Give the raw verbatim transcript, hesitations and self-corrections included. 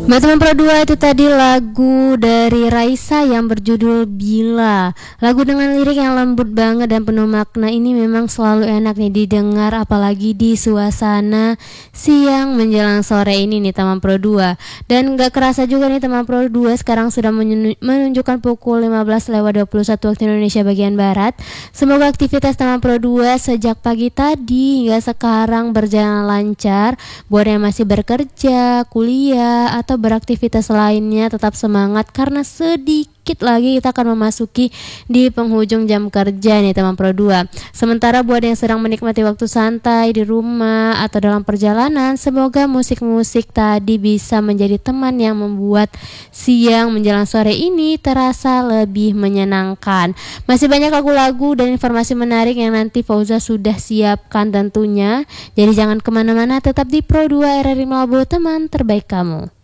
Mbak teman Pro dua, itu tadi lagu dari Raisa yang berjudul Bila. Lagu dengan lirik yang lembut banget dan penuh makna ini memang selalu enak nih didengar, apalagi di suasana siang menjelang sore ini nih teman Pro dua. Dan gak kerasa juga nih teman Pro dua, sekarang sudah menunjukkan pukul lima belas lewat dua puluh satu waktu Indonesia bagian Barat. Semoga aktivitas teman Pro dua sejak pagi tadi hingga sekarang berjalan lancar. Buat yang masih bekerja, kuliah, atau beraktivitas lainnya tetap semangat, karena sedikit lagi kita akan memasuki di penghujung jam kerja nih teman Pro dua. Sementara buat yang sedang menikmati waktu santai di rumah atau dalam perjalanan, semoga musik-musik tadi bisa menjadi teman yang membuat siang menjelang sore ini terasa lebih menyenangkan. Masih banyak lagu-lagu dan informasi menarik yang nanti Fauza sudah siapkan tentunya. Jadi jangan kemana-mana, tetap di Pro dua R R I Malbo, teman terbaik kamu.